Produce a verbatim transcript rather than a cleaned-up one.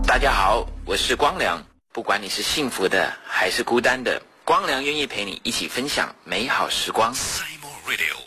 大家好，我是光良。不管你是幸福的还是孤单的，光良愿意陪你一起分享美好时光。 Simon Radio